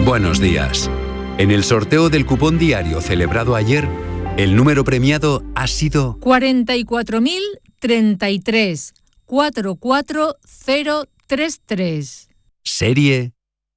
Buenos días. En el sorteo del cupón diario celebrado ayer, el número premiado ha sido 44.033 44033. Serie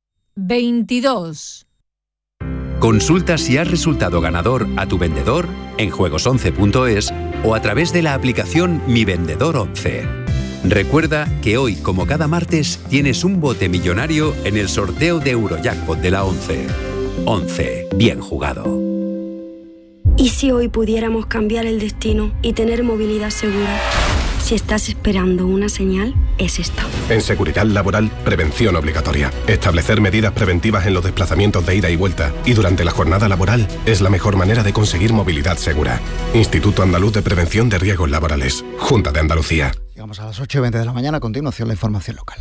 22. Consulta si has resultado ganador a tu vendedor en juegos11.es o a través de la aplicación Mi Vendedor 11. Recuerda que hoy, como cada martes, tienes un bote millonario en el sorteo de Eurojackpot de la 11. 11. Bien jugado. ¿Y si hoy pudiéramos cambiar el destino y tener movilidad segura? Si estás esperando una señal, es esta. En Seguridad Laboral, prevención obligatoria. Establecer medidas preventivas en los desplazamientos de ida y vuelta y durante la jornada laboral es la mejor manera de conseguir movilidad segura. Instituto Andaluz de Prevención de Riesgos Laborales. Junta de Andalucía. Llegamos a las 8:20 de la mañana. A continuación, la información local.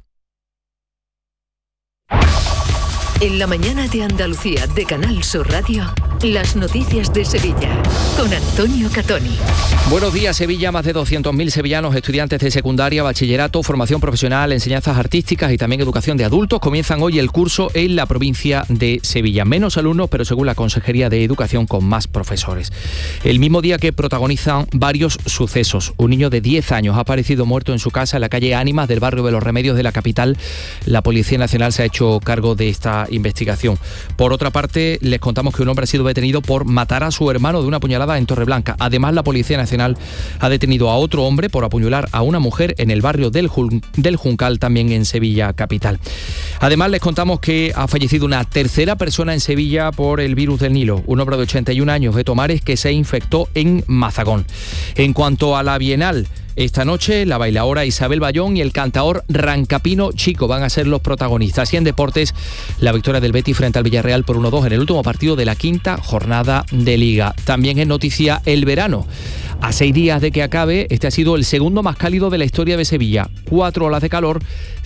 En la mañana de Andalucía de Canal Sur Radio, las noticias de Sevilla, con Antonio Catoni. Buenos días, Sevilla. Más de 200.000 sevillanos, estudiantes de secundaria, bachillerato, formación profesional, enseñanzas artísticas y también educación de adultos, comienzan hoy el curso en la provincia de Sevilla. Menos alumnos, pero según la Consejería de Educación, con más profesores. El mismo día que protagonizan varios sucesos. Un niño de 10 años ha aparecido muerto en su casa en la calle Ánimas del barrio de Los Remedios de la capital. La Policía Nacional se ha hecho cargo de esta investigación. Por otra parte, les contamos que un hombre ha sido detenido por matar a su hermano de una puñalada en Torreblanca. Además, la Policía Nacional ha detenido a otro hombre por apuñalar a una mujer en el barrio del Juncal, también en Sevilla capital. Además, les contamos que ha fallecido una tercera persona en Sevilla por el virus del Nilo. Un hombre de 81 años de Tomares que se infectó en Mazagón. En cuanto a la Bienal, esta noche la bailaora Isabel Bayón y el cantaor Rancapino Chico van a ser los protagonistas. Y en deportes, la victoria del Betis frente al Villarreal por 1-2 en el último partido de la quinta jornada de Liga. También es noticia el verano. A 6 días de que acabe, este ha sido el segundo más cálido de la historia de Sevilla. 4 olas de calor,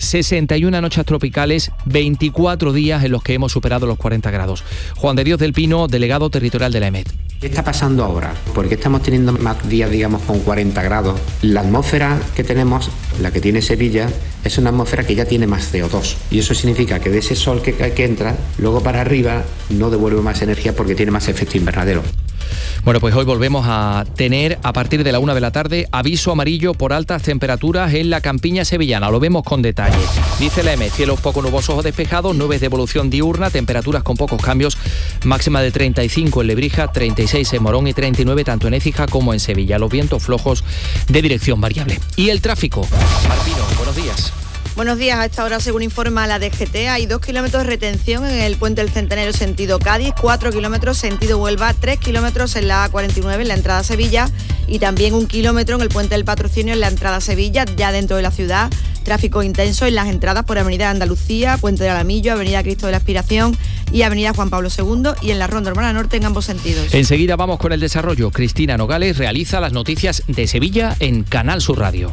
61 noches tropicales, 24 días en los que hemos superado los 40 grados. Juan de Dios del Pino, delegado territorial de la EMET. ¿Qué está pasando ahora? ¿Por qué estamos teniendo más días, digamos, con 40 grados? La atmósfera que tenemos, la que tiene Sevilla, es una atmósfera que ya tiene más CO2. Y eso significa que de ese sol que entra, luego para arriba no devuelve más energía porque tiene más efecto invernadero. Bueno, pues hoy volvemos a tener, a partir de la 1 de la tarde, aviso amarillo por altas temperaturas en la campiña sevillana. Lo vemos con detalle. Dice la EMET, cielos poco nubosos o despejados, nubes de evolución diurna, temperaturas con pocos cambios, máxima de 35 en Lebrija, 36 en Morón y 39 tanto en Écija como en Sevilla. Los vientos flojos de dirección variable. Y el tráfico. Martino, buenos días. Buenos días. A esta hora, según informa la DGT, hay 2 kilómetros de retención en el puente del Centenario sentido Cádiz, 4 kilómetros sentido Huelva, 3 kilómetros en la A49 en la entrada a Sevilla y también 1 kilómetro en el puente del Patrocinio en la entrada a Sevilla, ya dentro de la ciudad. Tráfico intenso en las entradas por Avenida Andalucía, Puente del Alamillo, Avenida Cristo de la Aspiración y Avenida Juan Pablo II y en la Ronda Urbana Norte en ambos sentidos. Enseguida vamos con el desarrollo. Cristina Nogales realiza las noticias de Sevilla en Canal Sur Radio.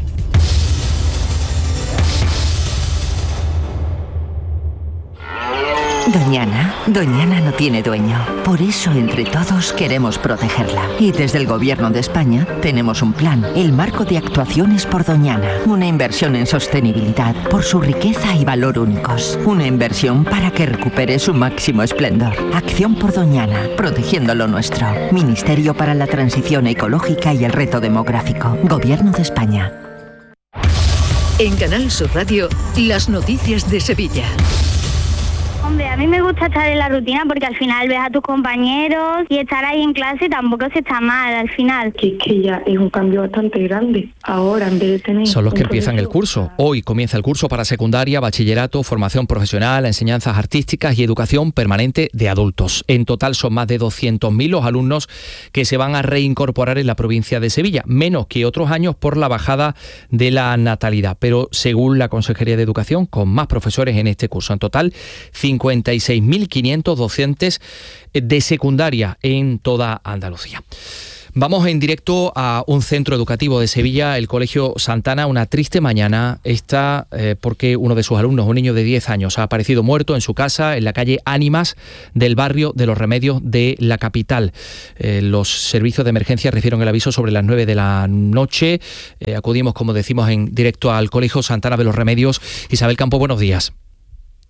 Doñana no tiene dueño. Por eso, entre todos, queremos protegerla. Y desde el Gobierno de España tenemos un plan, el Marco de Actuaciones por Doñana. Una inversión en sostenibilidad por su riqueza y valor únicos. Una inversión para que recupere su máximo esplendor. Acción por Doñana, protegiendo lo nuestro. Ministerio para la Transición Ecológica y el Reto Demográfico. Gobierno de España. En Canal Sur Radio, las noticias de Sevilla. Hombre, a mí me gusta estar en la rutina porque al final ves a tus compañeros y estar ahí en clase tampoco se está mal al final. Que ya es un cambio bastante grande. Ahora, en vez de tener... Son los que empiezan el curso. Hoy comienza el curso para secundaria, bachillerato, formación profesional, enseñanzas artísticas y educación permanente de adultos. En total son más de 200.000 los alumnos que se van a reincorporar en la provincia de Sevilla, menos que otros años por la bajada de la natalidad. Pero según la Consejería de Educación, con más profesores en este curso. En total, 56.500 docentes de secundaria en toda Andalucía. Vamos en directo a un centro educativo de Sevilla, el Colegio Santana. Una triste mañana esta porque uno de sus alumnos, un niño de 10 años, ha aparecido muerto en su casa en la calle Ánimas del barrio de Los Remedios de la capital. Los servicios de emergencia recibieron el aviso sobre las 9 de la noche. Acudimos, como decimos, en directo al Colegio Santana de Los Remedios. Isabel Campo, buenos días.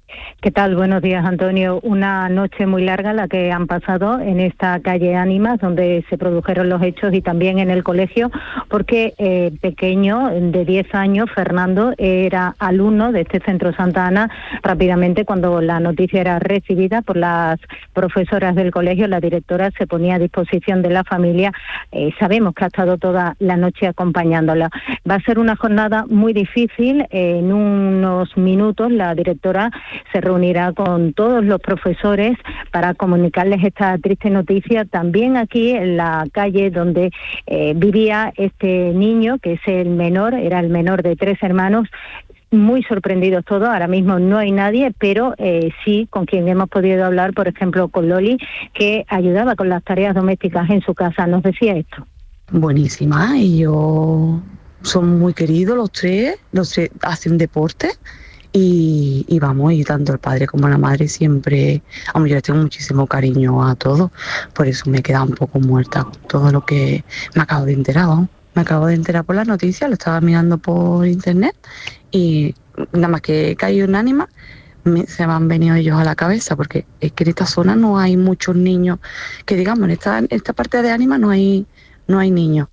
¿Qué tal? Buenos días, Antonio. Una noche muy larga la que han pasado en esta calle Ánimas, donde se produjeron los hechos, y también en el colegio, porque pequeño, de 10 años, Fernando, era alumno de este centro Santa Ana. Rápidamente, cuando la noticia era recibida por las profesoras del colegio, la directora se ponía a disposición de la familia. Sabemos que ha estado toda la noche acompañándola. Va a ser una jornada muy difícil. En unos minutos la directora se reunirá con todos los profesores para comunicarles esta triste noticia. También aquí en la calle donde vivía este niño, que es el menor, era el menor de 3 hermanos, muy sorprendidos todos. Ahora mismo no hay nadie, pero sí con quien hemos podido hablar, por ejemplo, con Loli, que ayudaba con las tareas domésticas en su casa. Nos decía esto. Buenísima, y son muy queridos los tres hacen deporte. Y vamos, y tanto el padre como la madre siempre, yo les tengo muchísimo cariño a todos, por eso me he quedado un poco muerta con todo lo que me acabo de enterar, ¿no? Me acabo de enterar por las noticias, lo estaba mirando por internet y nada más que caí un ánima, se me han venido ellos a la cabeza, porque es que en esta zona no hay muchos niños, que digamos, en esta parte de Ánimas no hay niños.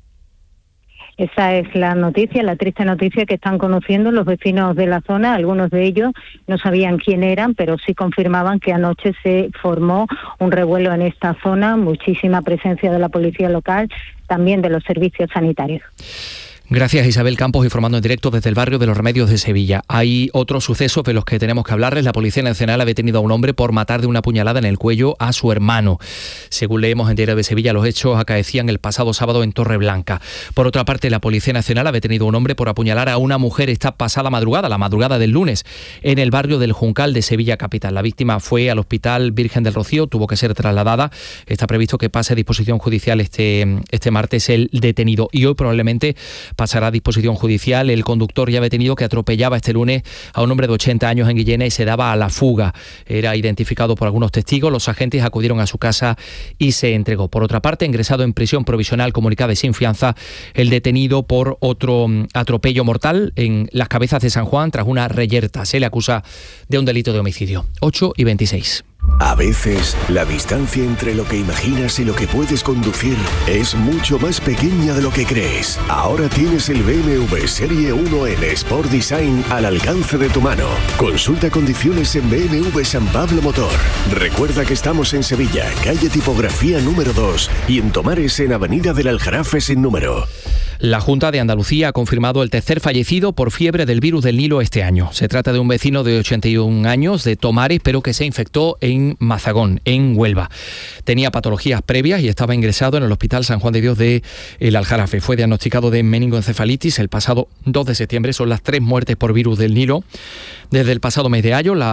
Esa es la noticia, la triste noticia que están conociendo los vecinos de la zona. Algunos de ellos no sabían quién eran, pero sí confirmaban que anoche se formó un revuelo en esta zona, muchísima presencia de la policía local, también de los servicios sanitarios. Gracias, Isabel Campos, informando en directo desde el barrio de Los Remedios de Sevilla. Hay otros sucesos de los que tenemos que hablarles. La Policía Nacional ha detenido a un hombre por matar de una puñalada en el cuello a su hermano. Según leemos en Diario de Sevilla, los hechos acaecían el pasado sábado en Torreblanca. Por otra parte, la Policía Nacional ha detenido a un hombre por apuñalar a una mujer esta pasada madrugada, la madrugada del lunes, en el barrio del Juncal de Sevilla capital. La víctima fue al Hospital Virgen del Rocío, tuvo que ser trasladada. Está previsto que pase a disposición judicial este martes el detenido, y hoy probablemente pasará a disposición judicial el conductor ya detenido que atropellaba este lunes a un hombre de 80 años en Guillena y se daba a la fuga. Era identificado por algunos testigos, los agentes acudieron a su casa y se entregó. Por otra parte, ingresado en prisión provisional comunicada y sin fianza, el detenido por otro atropello mortal en Las Cabezas de San Juan tras una reyerta. Se le acusa de un delito de homicidio. 8:26. A veces, la distancia entre lo que imaginas y lo que puedes conducir es mucho más pequeña de lo que crees. Ahora tienes el BMW Serie 1 en Sport Design al alcance de tu mano. Consulta condiciones en BMW San Pablo Motor. Recuerda que estamos en Sevilla, calle Tipografía número 2, y en Tomares, en Avenida del Aljarafe sin número. La Junta de Andalucía ha confirmado el tercer fallecido por fiebre del virus del Nilo este año. Se trata de un vecino de 81 años de Tomares, pero que se infectó en Mazagón, en Huelva. Tenía patologías previas y estaba ingresado en el Hospital San Juan de Dios de El Aljarafe. Fue diagnosticado de meningoencefalitis el pasado 2 de septiembre. Son las 3 muertes por virus del Nilo. Desde el pasado mes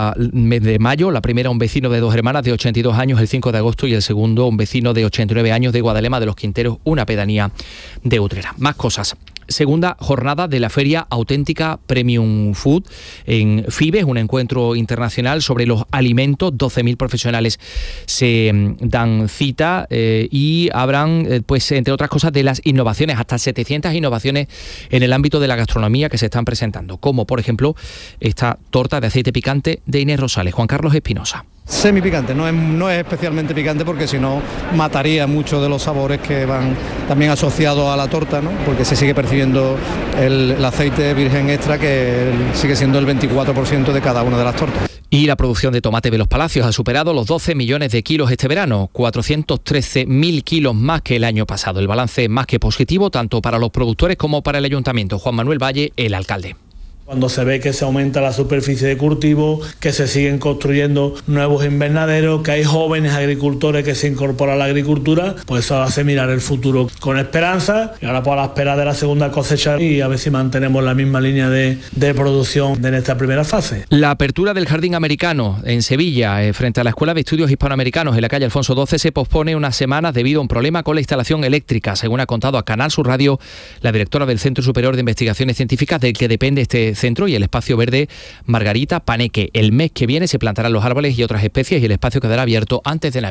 de mayo, la primera un vecino de Dos Hermanas de 82 años el 5 de agosto y el segundo un vecino de 89 años de Guadalema de los Quinteros, una pedanía de Utrera. Más cosas. Segunda jornada de la Feria Auténtica Premium Food en FIBE, un encuentro internacional sobre los alimentos. 12.000 profesionales se dan cita y habrán, pues entre otras cosas, de las innovaciones, hasta 700 innovaciones en el ámbito de la gastronomía que se están presentando, como por ejemplo esta torta de aceite picante de Inés Rosales. Juan Carlos Espinosa. Semipicante, no es especialmente picante porque si no mataría muchos de los sabores que van también asociados a la torta, ¿no? Porque se sigue percibiendo el aceite virgen extra, que sigue siendo el 24% de cada una de las tortas. Y la producción de tomate de los Palacios ha superado los 12 millones de kilos este verano, 413.000 kilos más que el año pasado. El balance es más que positivo tanto para los productores como para el ayuntamiento. Juan Manuel Valle, el alcalde. Cuando se ve que se aumenta la superficie de cultivo, que se siguen construyendo nuevos invernaderos, que hay jóvenes agricultores que se incorporan a la agricultura, pues eso hace mirar el futuro con esperanza. Y ahora pues a la espera de la segunda cosecha y a ver si mantenemos la misma línea de producción en esta primera fase. La apertura del Jardín Americano en Sevilla, frente a la Escuela de Estudios Hispanoamericanos en la calle Alfonso XII, se pospone unas semanas debido a un problema con la instalación eléctrica, según ha contado a Canal Sur Radio la directora del Centro Superior de Investigaciones Científicas del que depende este centro y el espacio verde Margarita Paneque. El mes que viene se plantarán los árboles y otras especies y el espacio quedará abierto antes de Navidad.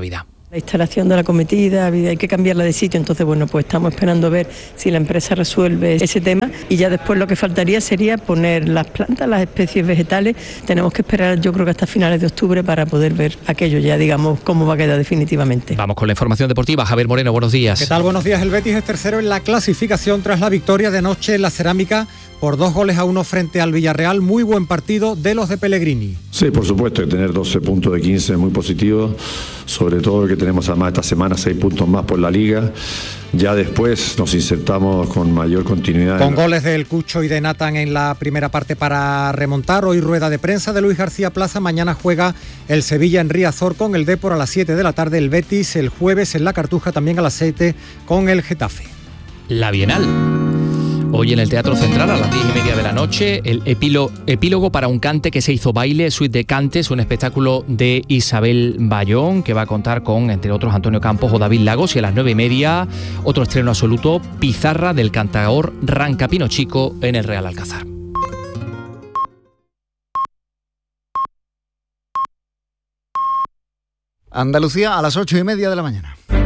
La instalación de la cometida, hay que cambiarla de sitio, entonces bueno, pues estamos esperando ver si la empresa resuelve ese tema y ya después lo que faltaría sería poner las plantas, las especies vegetales. Tenemos que esperar, yo creo que hasta finales de octubre para poder ver aquello ya, digamos, cómo va a quedar definitivamente. Vamos con la información deportiva. Javier Moreno, buenos días. ¿Qué tal? Buenos días. El Betis es tercero en la clasificación tras la victoria de anoche en la Cerámica por 2-1 frente al Villarreal. Muy buen partido de los de Pellegrini. Sí, por supuesto, que tener 12 puntos de 15 es muy positivo, sobre todo que tenemos además esta semana 6 puntos más por la Liga. Ya después nos insertamos con mayor continuidad. Con goles del Cucho y de Nathan en la primera parte para remontar. Hoy rueda de prensa de Luis García Plaza. Mañana juega el Sevilla en Riazor con el Depor a las 7 de la tarde. El Betis el jueves en la Cartuja también a las 7 con el Getafe. La Bienal. Hoy en el Teatro Central a las 10:30 de la noche, el epílogo para un cante que se hizo baile, Suite de Cantes, un espectáculo de Isabel Bayón, que va a contar con, entre otros, Antonio Campos o David Lagos, y a las 9:30, otro estreno absoluto, Pizarra del cantaor Ranca Pino Chico en el Real Alcázar. Andalucía a las 8:30 de la mañana.